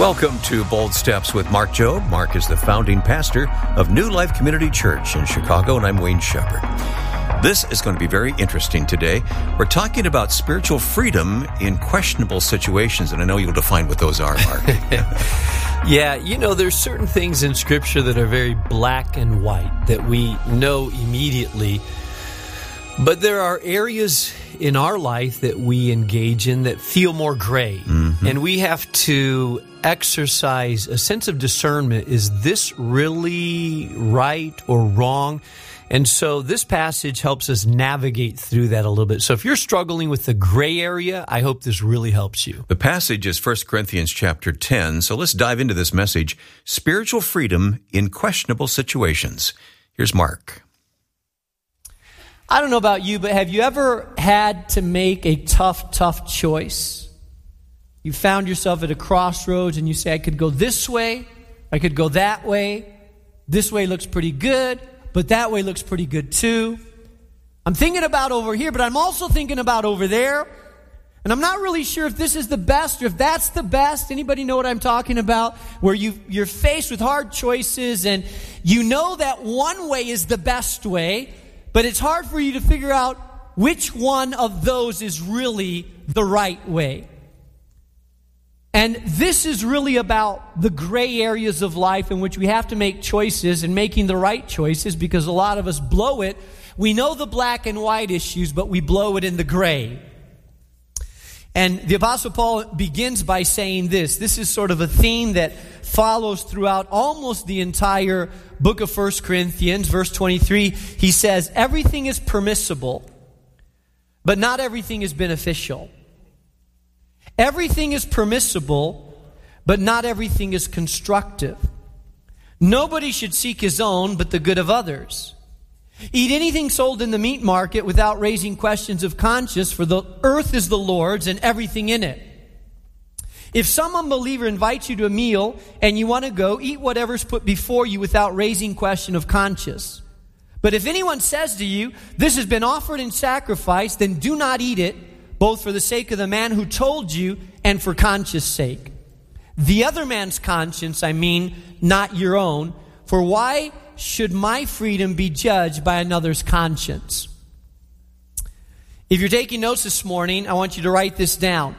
Welcome to Bold Steps with Mark Jobe. Mark is the founding pastor of New Life Community Church in Chicago, and I'm Wayne Shepherd. This is going to be very interesting today. We're talking about spiritual freedom in questionable situations, and I know you'll define what those are, Mark. Yeah, there's certain things in Scripture that are very black and white that we know immediately. But there are areas in our life that we engage in that feel more gray. Mm-hmm. And we have to exercise a sense of discernment. Is this really right or wrong? And so this passage helps us navigate through that a little bit. So if you're struggling with the gray area, I hope this really helps you. The passage is 1 Corinthians chapter 10. So let's dive into this message, Spiritual Freedom in Questionable Situations. Here's Mark. I don't know about you, but have you ever had to make a tough choice? You found yourself at a crossroads and you say, I could go this way, I could go that way. This way looks pretty good, but that way looks pretty good too. I'm thinking about over here, but I'm also thinking about over there. And I'm not really sure if this is the best or if that's the best. Anybody know what I'm talking about? Where you're faced with hard choices and you know that one way is the best way, but it's hard for you to figure out which one of those is really the right way. And this is really about the gray areas of life in which we have to make choices and making the right choices, because a lot of us blow it. We know the black and white issues, but we blow it in the gray. And the Apostle Paul begins by saying this. This is sort of a theme that follows throughout almost the entire book of 1 Corinthians. Verse 23, he says, everything is permissible, but not everything is beneficial. Everything is permissible, but not everything is constructive. Nobody should seek his own, but the good of others. Eat anything sold in the meat market without raising questions of conscience, for the earth is the Lord's and everything in it. If some unbeliever invites you to a meal and you want to go, eat whatever's put before you without raising question of conscience. But if anyone says to you, this has been offered in sacrifice, then do not eat it, both for the sake of the man who told you and for conscience sake. The other man's conscience, not your own, for why should my freedom be judged by another's conscience? If you're taking notes this morning, I want you to write this down.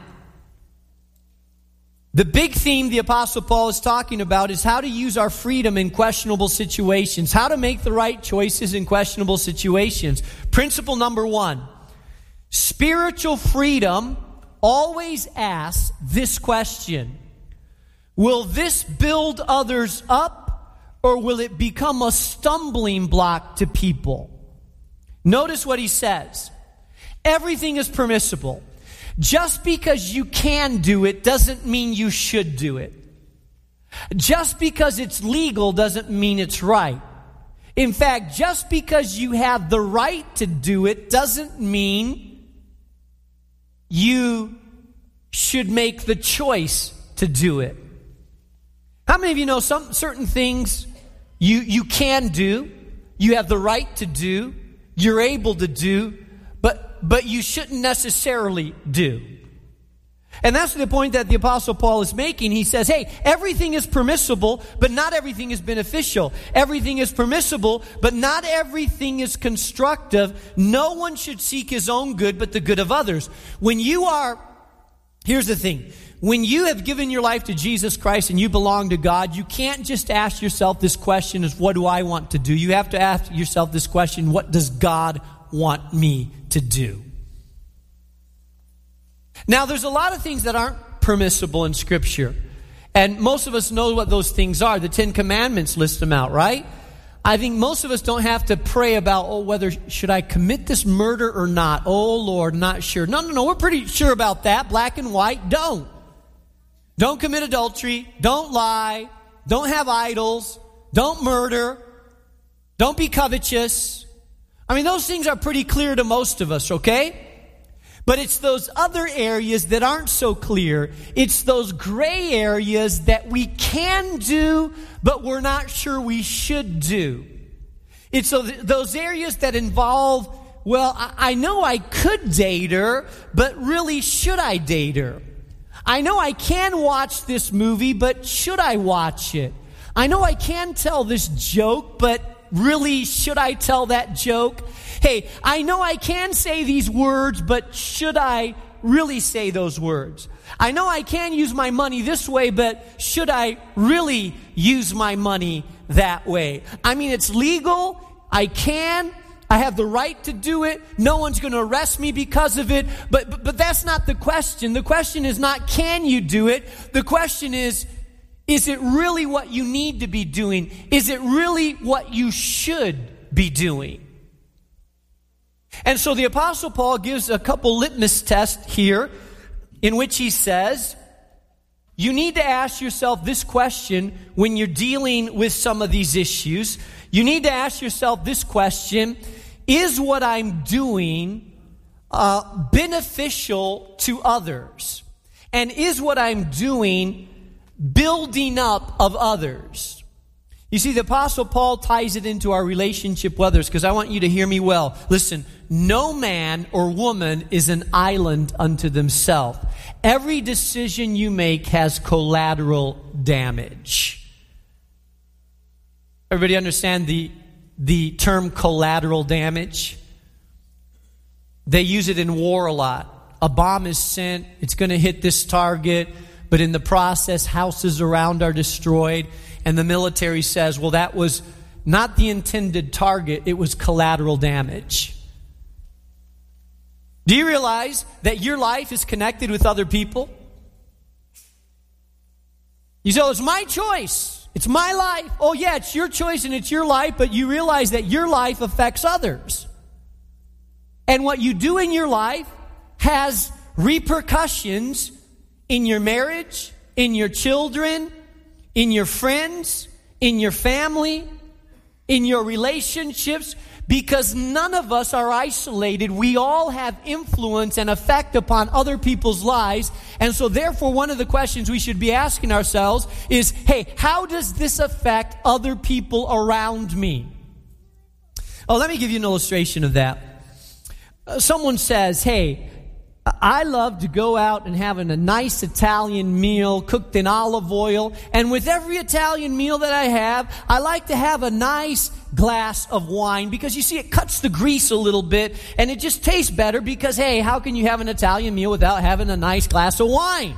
The big theme the Apostle Paul is talking about is how to use our freedom in questionable situations, how to make the right choices in questionable situations. Principle number 1, spiritual freedom always asks this question: will this build others up, or will it become a stumbling block to people? Notice what he says. Everything is permissible. Just because you can do it doesn't mean you should do it. Just because it's legal doesn't mean it's right. In fact, just because you have the right to do it doesn't mean you should make the choice to do it. How many of you know some certain things you can do, you have the right to do, you're able to do, but you shouldn't necessarily do? And that's the point that the Apostle Paul is making. He says, hey, everything is permissible, but not everything is beneficial. Everything is permissible, but not everything is constructive. No one should seek his own good, but the good of others. Here's the thing. When you have given your life to Jesus Christ and you belong to God, you can't just ask yourself this question of what do I want to do? You have to ask yourself this question, what does God want me to do? Now, there's a lot of things that aren't permissible in Scripture. And most of us know what those things are. The 10 Commandments list them out, right? I think most of us don't have to pray about, whether should I commit this murder or not? Oh, Lord, not sure. No, we're pretty sure about that. Black and white, don't. Don't commit adultery. Don't lie. Don't have idols. Don't murder. Don't be covetous. Those things are pretty clear to most of us, okay? But it's those other areas that aren't so clear. It's those gray areas that we can do, but we're not sure we should do. It's those areas that involve, I know I could date her, but really, should I date her? I know I can watch this movie, but should I watch it? I know I can tell this joke, but really, should I tell that joke? Hey, I know I can say these words, but should I really say those words? I know I can use my money this way, but should I really use my money that way? I mean, it's legal. I have the right to do it. No one's going to arrest me because of it. But that's not the question. The question is not, can you do it? The question is it really what you need to be doing? Is it really what you should be doing? And so the Apostle Paul gives a couple litmus tests here in which he says, you need to ask yourself this question when you're dealing with some of these issues. You need to ask yourself this question: is what I'm doing beneficial to others? And is what I'm doing building up of others? You see, the Apostle Paul ties it into our relationship with others, because I want you to hear me well. Listen, no man or woman is an island unto themselves. Every decision you make has collateral damage. Everybody understand the term collateral damage? They use it in war a lot. A bomb is sent, it's going to hit this target, but in the process, houses around are destroyed. And the military says, well, that was not the intended target, it was collateral damage. Do you realize that your life is connected with other people? You say, oh, it's my choice. It's my life. Oh, yeah, it's your choice and it's your life, but you realize that your life affects others. And what you do in your life has repercussions in your marriage, in your children, in your friends, in your family, in your relationships, because none of us are isolated. We all have influence and effect upon other people's lives. And so therefore, one of the questions we should be asking ourselves is, hey, how does this affect other people around me? Oh, let me give you an illustration of that. Someone says, hey, I love to go out and have a nice Italian meal cooked in olive oil. And with every Italian meal that I have, I like to have a nice glass of wine, because you see, it cuts the grease a little bit and it just tastes better, because, hey, how can you have an Italian meal without having a nice glass of wine?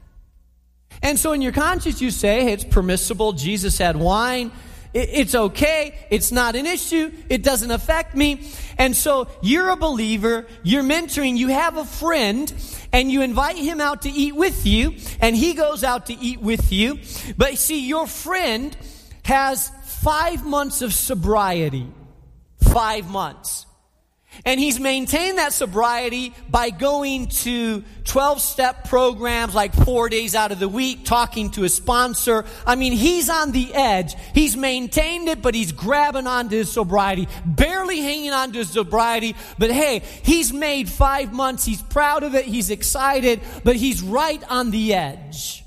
And so in your conscience you say, hey, it's permissible. Jesus had wine. It's okay. It's not an issue. It doesn't affect me. And so you're a believer. You're mentoring. You have a friend and you invite him out to eat with you, and he goes out to eat with you. But see, your friend has 5 months of sobriety. 5 months. And he's maintained that sobriety by going to 12-step programs like 4 days out of the week, talking to a sponsor. I mean, he's on the edge. He's maintained it, but he's grabbing onto his sobriety, barely hanging on to his sobriety. But hey, he's made 5 months. He's proud of it. He's excited, but he's right on the edge.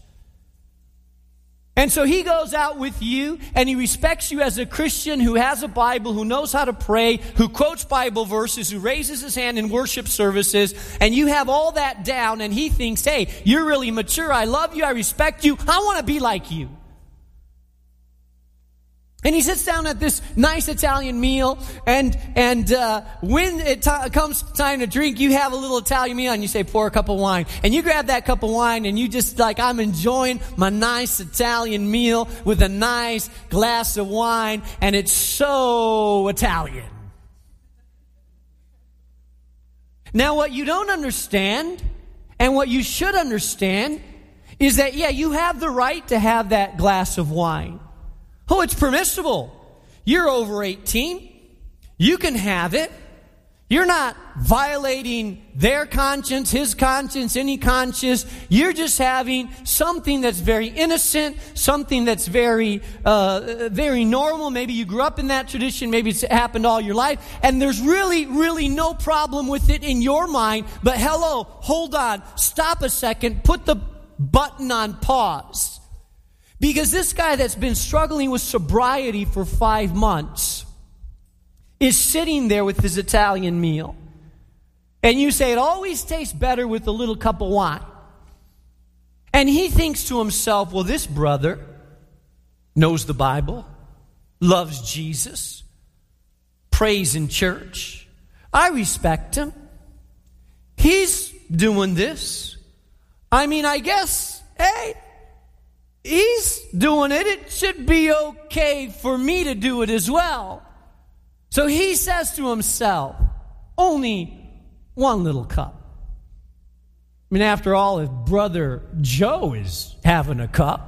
And so he goes out with you, and he respects you as a Christian who has a Bible, who knows how to pray, who quotes Bible verses, who raises his hand in worship services, and you have all that down, and he thinks, hey, you're really mature, I love you, I respect you, I want to be like you. And he sits down at this nice Italian meal, and when it comes time to drink, you have a little Italian meal, and you say, pour a cup of wine. And you grab that cup of wine, and you just like, I'm enjoying my nice Italian meal with a nice glass of wine, and it's so Italian. Now, what you don't understand, and what you should understand, is that, yeah, you have the right to have that glass of wine. Oh, it's permissible. You're over 18. You can have it. You're not violating their conscience, his conscience, any conscience. You're just having something that's very innocent, something that's very normal. Maybe you grew up in that tradition. Maybe it's happened all your life. And there's really, really no problem with it in your mind. But hello, hold on, stop a second, put the button on pause. Because this guy that's been struggling with sobriety for 5 months is sitting there with his Italian meal. And you say, it always tastes better with a little cup of wine. And he thinks to himself, well, this brother knows the Bible, loves Jesus, prays in church. I respect him. He's doing this. I mean, I guess, hey, he's doing it. It should be okay for me to do it as well. So he says to himself, only one little cup. I mean, after all, if Brother Joe is having a cup,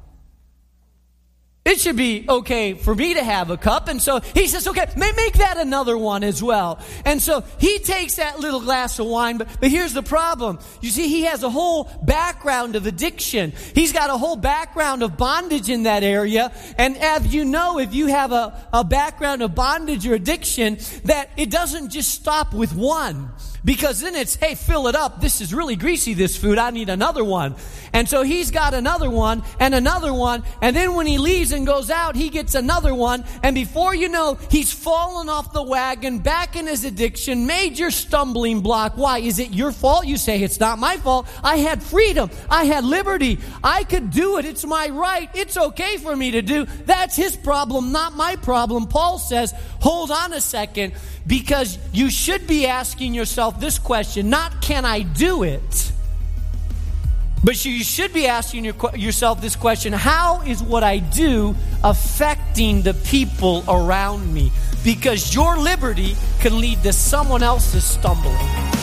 it should be okay for me to have a cup. And so he says, okay, make that another one as well. And so he takes that little glass of wine, but here's the problem. You see, he has a whole background of addiction. He's got a whole background of bondage in that area. And as you know, if you have a background of bondage or addiction, that it doesn't just stop with one. Because then it's, hey, fill it up. This is really greasy, this food. I need another one. And so he's got another one and another one. And then when he leaves and goes out, he gets another one. And before you know, he's fallen off the wagon, back in his addiction, major stumbling block. Why? Is it your fault? You say, it's not my fault. I had freedom. I had liberty. I could do it. It's my right. It's okay for me to do. That's his problem, not my problem. Paul says, hold on a second. Because you should be asking yourself this question, not can I do it, but you should be asking yourself this question, how is what I do affecting the people around me? Because your liberty can lead to someone else's stumbling.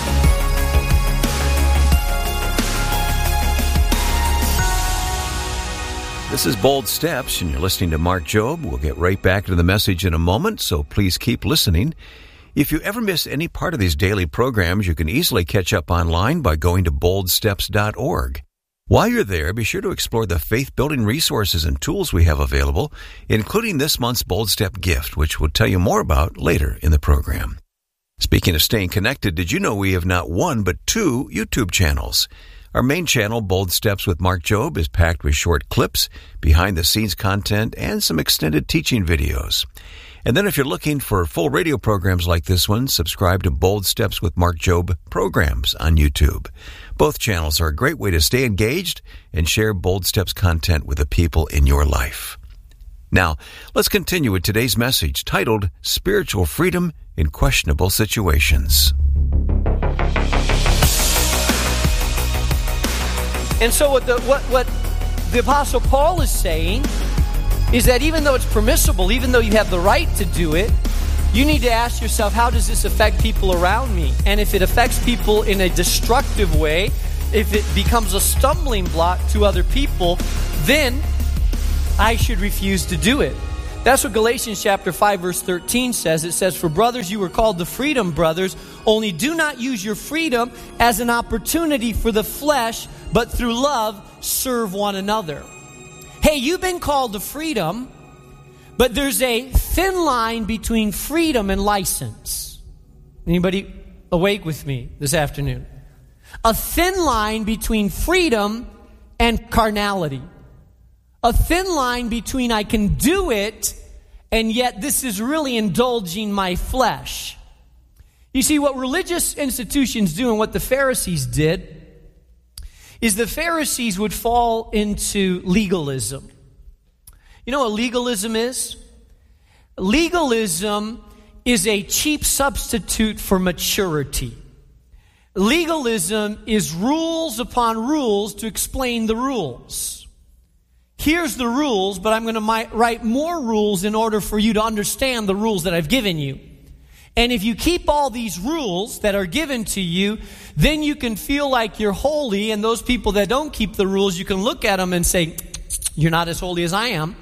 This is Bold Steps, and you're listening to Mark Jobe. We'll get right back to the message in a moment, so please keep listening. If you ever miss any part of these daily programs, you can easily catch up online by going to boldsteps.org. While you're there, be sure to explore the faith-building resources and tools we have available, including this month's Bold Step gift, which we'll tell you more about later in the program. Speaking of staying connected, did you know we have not one but two YouTube channels? Our main channel, Bold Steps with Mark Jobe, is packed with short clips, behind-the-scenes content, and some extended teaching videos. And then if you're looking for full radio programs like this one, subscribe to Bold Steps with Mark Jobe programs on YouTube. Both channels are a great way to stay engaged and share Bold Steps content with the people in your life. Now, let's continue with today's message titled, Spiritual Freedom in Questionable Situations. And so what the Apostle Paul is saying is that even though it's permissible, even though you have the right to do it, you need to ask yourself, how does this affect people around me? And if it affects people in a destructive way, if it becomes a stumbling block to other people, then I should refuse to do it. That's what Galatians chapter 5 verse 13 says. It says, for brothers, you were called to freedom, brothers, only do not use your freedom as an opportunity for the flesh, but through love serve one another. Hey, you've been called to freedom, but there's a thin line between freedom and license. Anybody awake with me this afternoon? A thin line between freedom and carnality. A thin line between I can do it, and yet this is really indulging my flesh. You see, what religious institutions do and what the Pharisees did is the Pharisees would fall into legalism. You know what legalism is? Legalism is a cheap substitute for maturity. Legalism is rules upon rules to explain the rules. Here's the rules, but I'm going to write more rules in order for you to understand the rules that I've given you. And if you keep all these rules that are given to you, then you can feel like you're holy, and those people that don't keep the rules, you can look at them and say, you're not as holy as I am.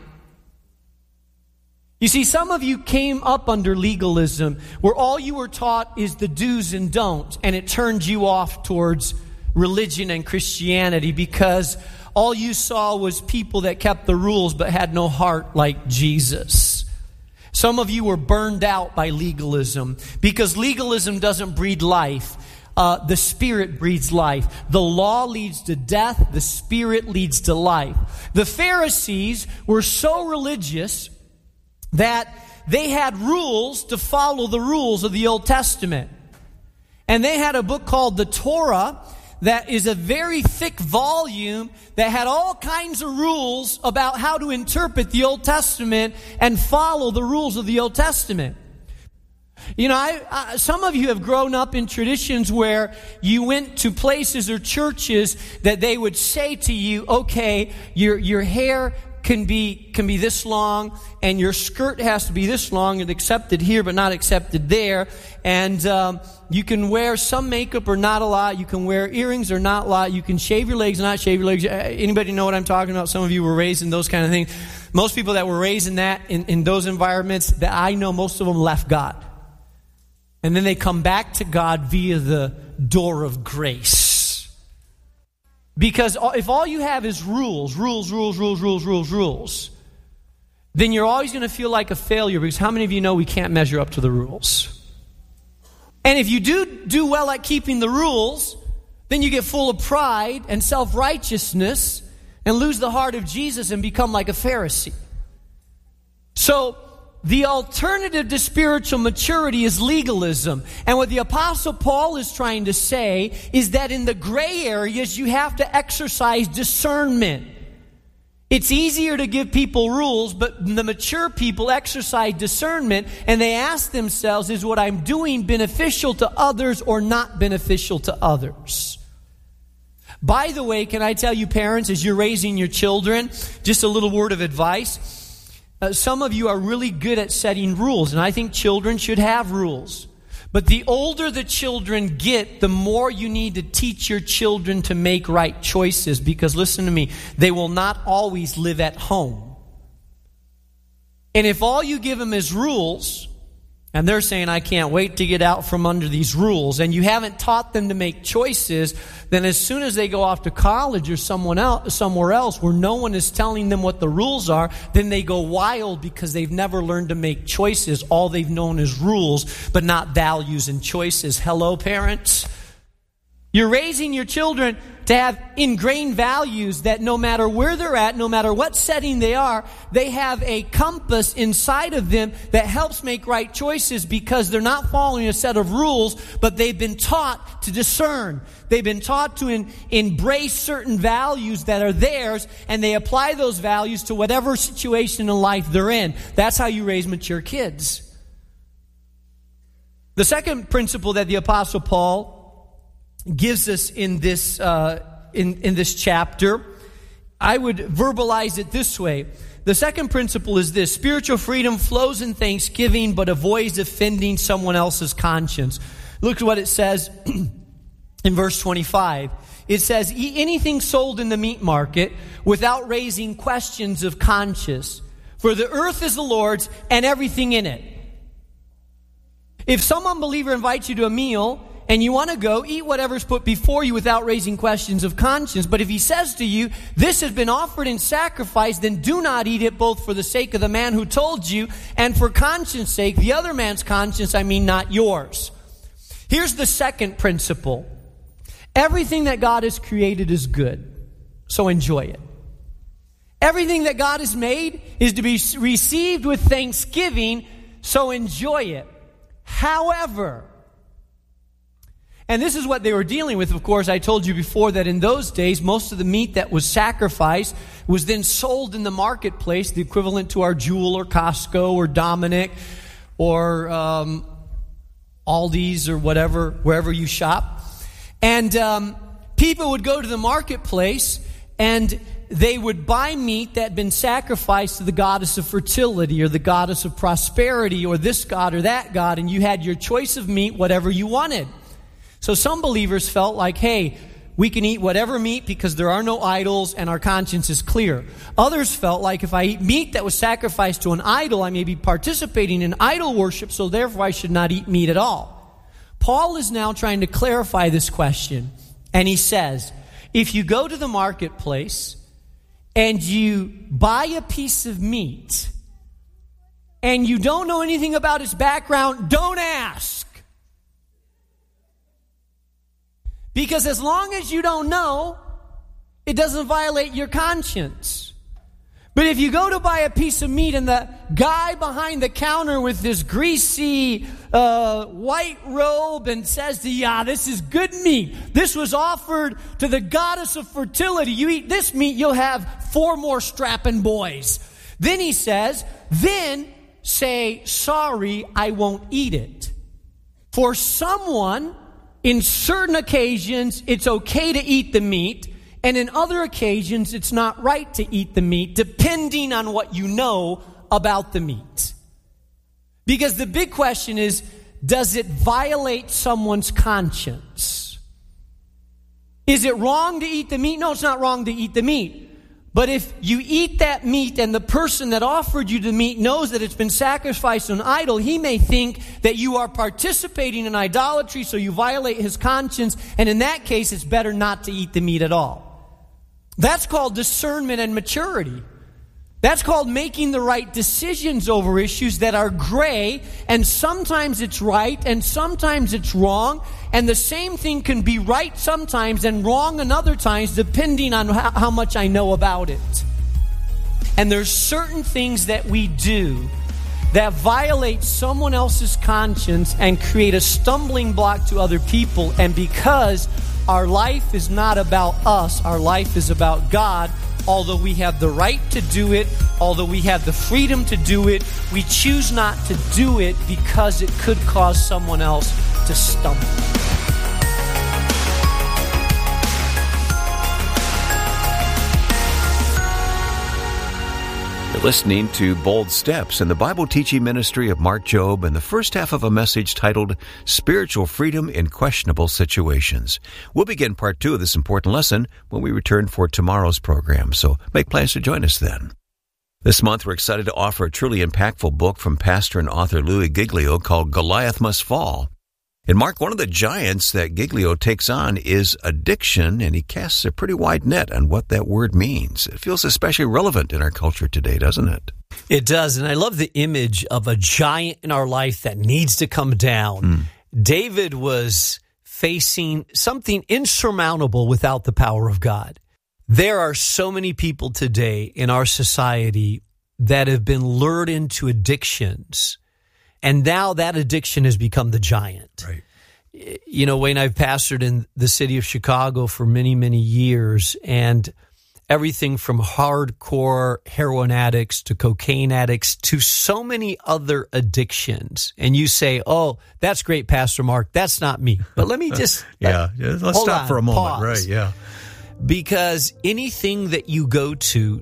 You see, some of you came up under legalism where all you were taught is the do's and don'ts, and it turned you off towards religion and Christianity because all you saw was people that kept the rules but had no heart like Jesus. Some of you were burned out by legalism because legalism doesn't breed life. The Spirit breeds life. The law leads to death. The Spirit leads to life. The Pharisees were so religious that they had rules to follow the rules of the Old Testament. And they had a book called the Torah that is a very thick volume that had all kinds of rules about how to interpret the Old Testament and follow the rules of the Old Testament. You know, some of you have grown up in traditions where you went to places or churches that they would say to you, okay, your hair can be this long, and your skirt has to be this long and accepted here but not accepted there, and you can wear some makeup or not a lot, you can wear earrings or not a lot, you can shave your legs or not shave your legs. Anybody know what I'm talking about? Some of you were raised in those kind of things. Most people that were raised in that, in those environments, that I know, most of them left God. And then they come back to God via the door of grace. Because if all you have is rules, then you're always going to feel like a failure, because how many of you know we can't measure up to the rules? And if you do well at keeping the rules, then you get full of pride and self-righteousness and lose the heart of Jesus and become like a Pharisee. So the alternative to spiritual maturity is legalism. And what the Apostle Paul is trying to say is that in the gray areas, you have to exercise discernment. It's easier to give people rules, but the mature people exercise discernment, and they ask themselves, is what I'm doing beneficial to others or not beneficial to others? By the way, can I tell you, parents, as you're raising your children, just a little word of advice. Some of you are really good at setting rules, and I think children should have rules. But the older the children get, the more you need to teach your children to make right choices, because listen to me, they will not always live at home. And if all you give them is rules, and they're saying, I can't wait to get out from under these rules, and you haven't taught them to make choices, then as soon as they go off to college or somewhere else where no one is telling them what the rules are, then they go wild because they've never learned to make choices. All they've known is rules, but not values and choices. Hello, parents? You're raising your children to have ingrained values that no matter where they're at, no matter what setting they are, they have a compass inside of them that helps make right choices, because they're not following a set of rules, but they've been taught to discern. They've been taught to embrace certain values that are theirs, and they apply those values to whatever situation in life they're in. That's how you raise mature kids. The second principle that the Apostle Paul gives us in this chapter, I would verbalize it this way. The second principle is this: spiritual freedom flows in thanksgiving, but avoids offending someone else's conscience. Look at what it says in verse 25. It says, eat anything sold in the meat market without raising questions of conscience, for the earth is the Lord's and everything in it. If some unbeliever invites you to a meal and you want to go, eat whatever's put before you without raising questions of conscience. But if he says to you, this has been offered in sacrifice, then do not eat it, both for the sake of the man who told you and for conscience sake, the other man's conscience, I mean not yours. Here's the second principle. Everything that God has created is good, so enjoy it. Everything that God has made is to be received with thanksgiving, so enjoy it. However, and this is what they were dealing with, of course. I told you before that in those days, most of the meat that was sacrificed was then sold in the marketplace, the equivalent to our Jewel or Costco or Dominic or Aldi's or whatever, wherever you shop. And people would go to the marketplace and they would buy meat that had been sacrificed to the goddess of fertility or the goddess of prosperity or this god or that god, and you had your choice of meat, whatever you wanted. So some believers felt like, hey, we can eat whatever meat because there are no idols and our conscience is clear. Others felt like if I eat meat that was sacrificed to an idol, I may be participating in idol worship, so therefore I should not eat meat at all. Paul is now trying to clarify this question, and he says, if you go to the marketplace and you buy a piece of meat and you don't know anything about its background, don't ask. Because as long as you don't know, it doesn't violate your conscience. But if you go to buy a piece of meat and the guy behind the counter with this greasy white robe and says to you, this is good meat. This was offered to the goddess of fertility. You eat this meat, you'll have 4 more strapping boys. Then he says, then say, sorry, I won't eat it. For someone, in certain occasions, it's okay to eat the meat. And in other occasions, it's not right to eat the meat, depending on what you know about the meat. Because the big question is, does it violate someone's conscience? Is it wrong to eat the meat? No, it's not wrong to eat the meat. But if you eat that meat and the person that offered you the meat knows that it's been sacrificed to an idol, he may think that you are participating in idolatry, so you violate his conscience, and in that case, it's better not to eat the meat at all. That's called discernment and maturity. That's called making the right decisions over issues that are gray, and sometimes it's right and sometimes it's wrong, and the same thing can be right sometimes and wrong in other times depending on how much I know about it. And there's certain things that we do that violate someone else's conscience and create a stumbling block to other people, and because our life is not about us, our life is about God. Although we have the right to do it, although we have the freedom to do it, we choose not to do it because it could cause someone else to stumble. You're listening to Bold Steps in the Bible teaching ministry of Mark Jobe and the first half of a message titled Spiritual Freedom in Questionable Situations. We'll begin part 2 of this important lesson when we return for tomorrow's program, so make plans to join us then. This month, we're excited to offer a truly impactful book from pastor and author Louis Giglio called Goliath Must Fall. In Mark, one of the giants that Giglio takes on is addiction, and he casts a pretty wide net on what that word means. It feels especially relevant in our culture today, doesn't it? It does, and I love the image of a giant in our life that needs to come down. David was facing something insurmountable without the power of God. There are so many people today in our society that have been lured into addictions, and now that addiction has become the giant. Right. You know, Wayne, I've pastored in the city of Chicago for many, many years, and everything from hardcore heroin addicts to cocaine addicts to so many other addictions. And you say, oh, that's great, Pastor Mark. That's not me. But let me just... let's stop for a moment. Pause. Right, yeah. Because anything that you go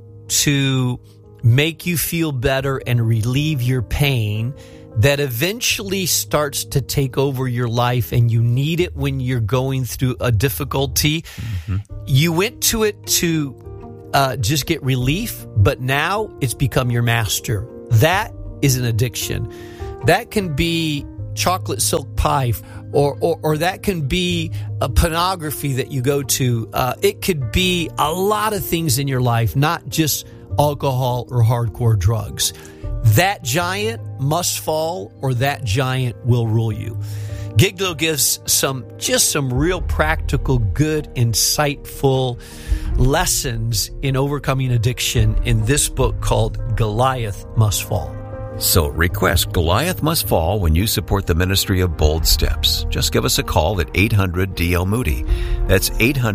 to make you feel better and relieve your pain, that eventually starts to take over your life, and you need it when you're going through a difficulty. You went to it to just get relief, but now it's become your master. That is an addiction. That can be chocolate silk pie, or that can be a pornography that you go to. It could be a lot of things in your life, not just alcohol or hardcore drugs. That giant must fall, or that giant will rule you. Giglio gives some real practical, good, insightful lessons in overcoming addiction in this book called Goliath Must Fall. So request Goliath Must Fall when you support the ministry of Bold Steps. Just give us a call at 800-DL-MOODY. That's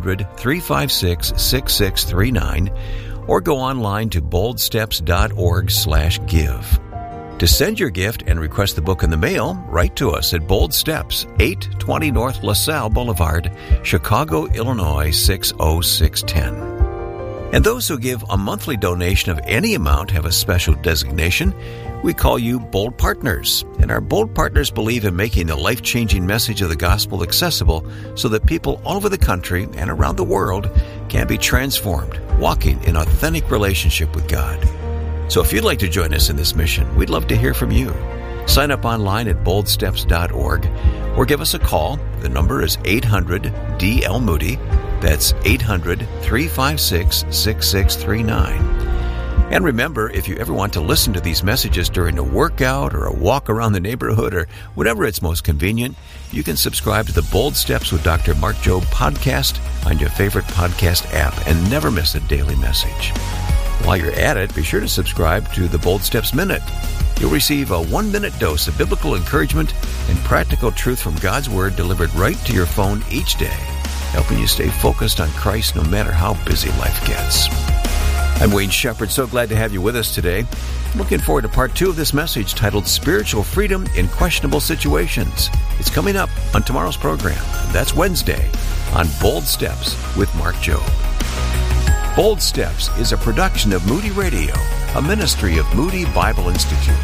800-356-6639. Or go online to boldsteps.org/give. To send your gift and request the book in the mail, write to us at Bold Steps, 820 North LaSalle Boulevard, Chicago, Illinois, 60610. And those who give a monthly donation of any amount have a special designation. We call you Bold Partners. And our Bold Partners believe in making the life-changing message of the gospel accessible so that people all over the country and around the world can be transformed, walking in authentic relationship with God. So if you'd like to join us in this mission, we'd love to hear from you. Sign up online at boldsteps.org or give us a call. The number is 800-DL-MOODY. That's 800-356-6639. And remember, if you ever want to listen to these messages during a workout or a walk around the neighborhood or whenever it's most convenient, you can subscribe to the Bold Steps with Dr. Mark Jobe podcast on your favorite podcast app and never miss a daily message. While you're at it, be sure to subscribe to the Bold Steps Minute. You'll receive a 1-minute dose of biblical encouragement and practical truth from God's Word delivered right to your phone each day, helping you stay focused on Christ no matter how busy life gets. I'm Wayne Shepherd. So glad to have you with us today. Looking forward to part 2 of this message titled Spiritual Freedom in Questionable Situations. It's coming up on tomorrow's program. That's Wednesday on Bold Steps with Mark Jobe. Bold Steps is a production of Moody Radio, a ministry of Moody Bible Institute.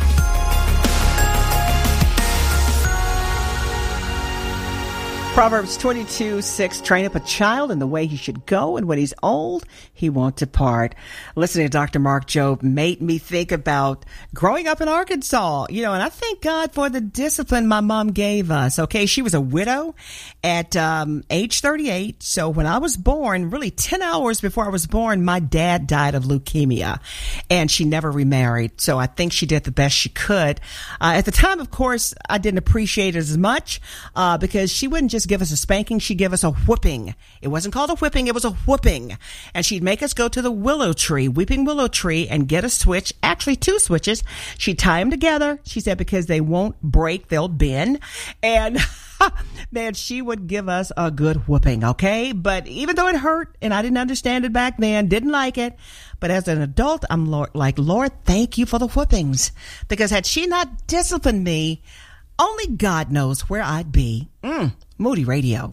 Proverbs 22:6, train up a child in the way he should go, and when he's old, he won't depart. Listening to Dr. Mark Jobe made me think about growing up in Arkansas, and I thank God for the discipline my mom gave us. Okay, she was a widow at age 38, so when I was born, really 10 hours before I was born, my dad died of leukemia, and she never remarried, so I think she did the best she could. At the time, of course, I didn't appreciate it as much because she wouldn't just give us a spanking, she'd give us a whooping. It wasn't called a whipping, it was a whooping. And she'd make us go to the willow tree, weeping willow tree, and get a switch, actually 2 switches. She'd tie them together, she said, because they won't break, they'll bend. And man, she would give us a good whooping, okay? But even though it hurt, and I didn't understand it back then, didn't like it, but as an adult, I'm Lord, thank you for the whoopings. Because had she not disciplined me, only God knows where I'd be. Moody Radio.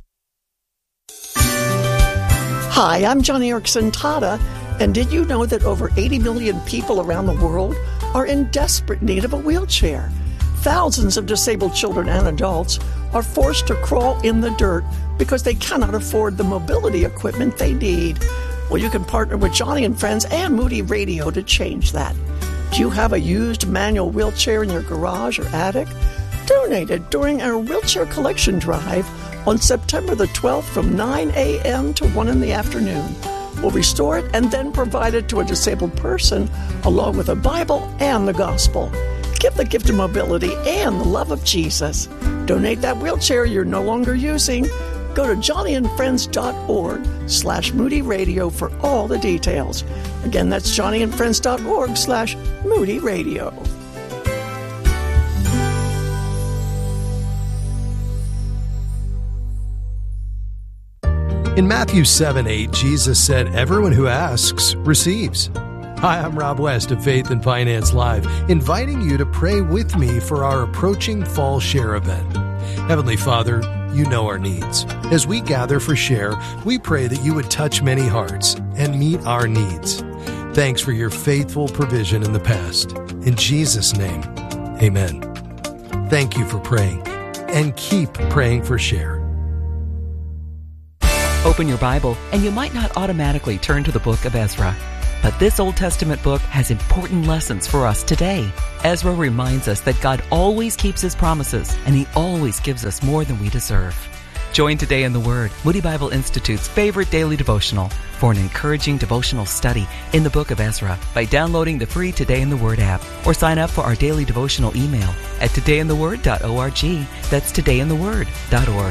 Hi, I'm Johnny Erickson Tata, and did you know that over 80 million people around the world are in desperate need of a wheelchair? Thousands of disabled children and adults are forced to crawl in the dirt because they cannot afford the mobility equipment they need. Well, you can partner with Johnny and Friends and Moody Radio to change that. Do you have a used manual wheelchair in your garage or attic? Donate it during our wheelchair collection drive on September the 12th from 9 a.m. to 1 in the afternoon. We'll restore it and then provide it to a disabled person along with a Bible and the gospel. Give the gift of mobility and the love of Jesus. Donate that wheelchair you're no longer using. Go to johnnyandfriends.org/Moody Radio for all the details. Again, that's johnnyandfriends.org/Moody Radio. In Matthew 7:8, Jesus said, "Everyone who asks receives." Hi, I'm Rob West of Faith and Finance Live, inviting you to pray with me for our approaching Fall Share event. Heavenly Father, you know our needs. As we gather for Share, we pray that you would touch many hearts and meet our needs. Thanks for your faithful provision in the past. In Jesus' name, amen. Thank you for praying, and keep praying for Share. Open your Bible, and you might not automatically turn to the book of Ezra. But this Old Testament book has important lessons for us today. Ezra reminds us that God always keeps His promises, and He always gives us more than we deserve. Join Today in the Word, Moody Bible Institute's favorite daily devotional, for an encouraging devotional study in the book of Ezra by downloading the free Today in the Word app, or sign up for our daily devotional email at todayintheword.org. That's todayintheword.org.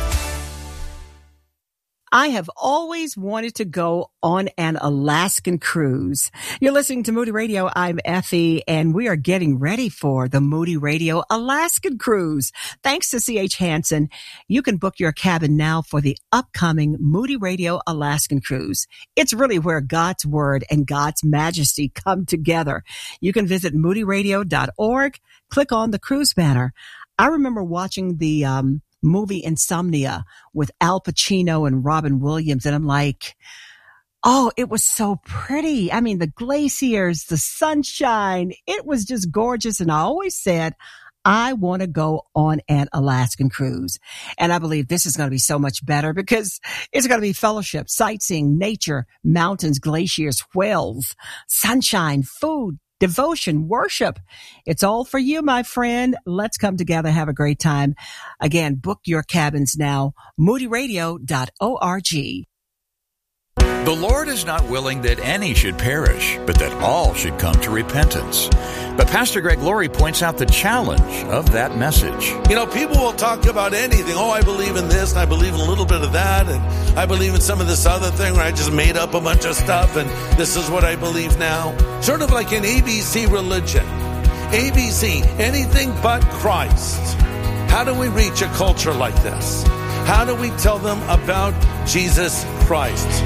I have always wanted to go on an Alaskan cruise. You're listening to Moody Radio. I'm Effie, and we are getting ready for the Moody Radio Alaskan cruise. Thanks to C.H. Hansen, you can book your cabin now for the upcoming Moody Radio Alaskan cruise. It's really where God's Word and God's majesty come together. You can visit moodyradio.org, click on the cruise banner. I remember watching the movie Insomnia with Al Pacino and Robin Williams, and I'm like, oh, it was so pretty. I mean, the glaciers, the sunshine, it was just gorgeous. And I always said, I want to go on an Alaskan cruise. And I believe this is going to be so much better because it's going to be fellowship, sightseeing, nature, mountains, glaciers, whales, sunshine, food, devotion, worship. It's all for you, my friend. Let's come together, have a great time. Again, book your cabins now, moodyradio.org. The Lord is not willing that any should perish, but that all should come to repentance. But Pastor Greg Laurie points out the challenge of that message. You know, people will talk about anything. Oh, I believe in this, and I believe in a little bit of that, and I believe in some of this other thing where I just made up a bunch of stuff, and this is what I believe now. Sort of like an ABC religion. ABC, anything but Christ. How do we reach a culture like this? How do we tell them about Jesus Christ?